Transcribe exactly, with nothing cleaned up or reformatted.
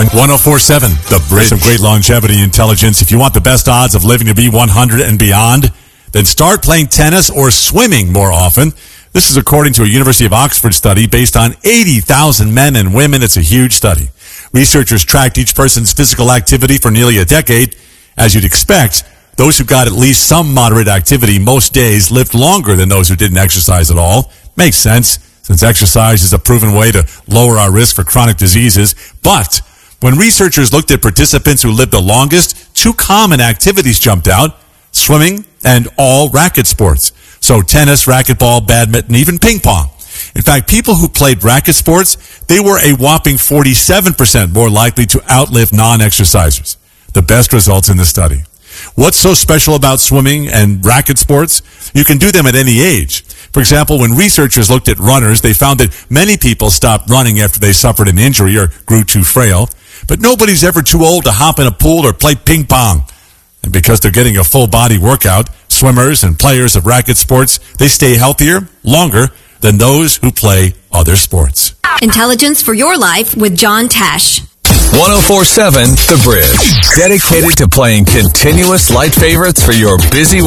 one oh four point seven, The Bridge. Some great longevity intelligence. If you want the best odds of living to be one hundred and beyond, then start playing tennis or swimming more often. This is according to a University of Oxford study based on eighty thousand men and women. It's a huge study. Researchers tracked each person's physical activity for nearly a decade. As you'd expect, those who got at least some moderate activity most days lived longer than those who didn't exercise at all. Makes sense, since exercise is a proven way to lower our risk for chronic diseases. But when researchers looked at participants who lived the longest, two common activities jumped out: swimming and all racket sports. So tennis, racquetball, badminton, even ping pong. In fact, people who played racket sports, they were a whopping forty-seven percent more likely to outlive non-exercisers. The best results in the study. What's so special about swimming and racket sports? You can do them at any age. For example, when researchers looked at runners, they found that many people stopped running after they suffered an injury or grew too frail. But nobody's ever too old to hop in a pool or play ping pong. And because they're getting a full body workout, swimmers and players of racket sports, they stay healthier, longer than those who play other sports. Intelligence for your life with John Tesh. one oh four point seven The Bridge. Dedicated to playing continuous light favorites for your busy